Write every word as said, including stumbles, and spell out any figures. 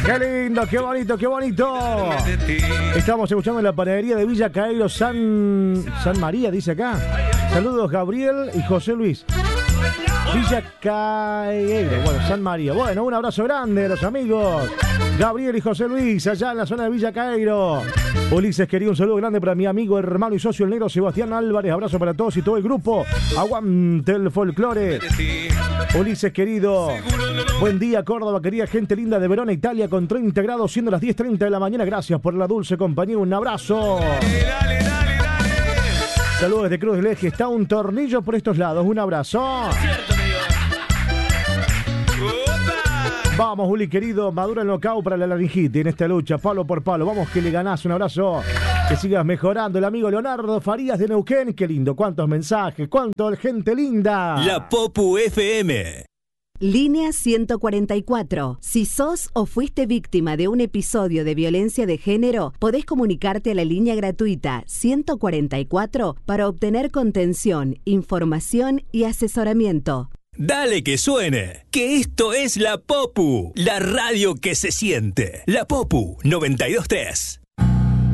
Qué lindo, qué bonito, qué bonito. Estamos escuchando en la panadería de Villa Cairo, San, San María, dice acá. Saludos Gabriel y José Luis. Villa Cairo, bueno, San María. Bueno, un abrazo grande a los amigos Gabriel y José Luis, allá en la zona de Villa Cairo. Ulises, querido, un saludo grande para mi amigo, hermano y socio, el negro Sebastián Álvarez. Abrazo para todos y todo el grupo. Aguante el folclore. Ulises, querido, buen día, Córdoba, querida gente linda de Verona, Italia, con treinta grados, siendo las diez treinta de la mañana. Gracias por la dulce compañía, un abrazo. Dale, dale, dale. Saludos desde Cruz del Eje. Está un tornillo por estos lados, un abrazo. Vamos, Uli, querido, madura el knockout para la laringitis en esta lucha, palo por palo. Vamos que le ganás, un abrazo. Que sigas mejorando. El amigo Leonardo Farías de Neuquén. Qué lindo, cuántos mensajes, cuánta gente linda. La Popu F M. Línea ciento cuarenta y cuatro. Si sos o fuiste víctima de un episodio de violencia de género, podés comunicarte a la línea gratuita ciento cuarenta y cuatro para obtener contención, información y asesoramiento. Dale que suene, que esto es La Popu, la radio que se siente. La Popu noventa y dos tres.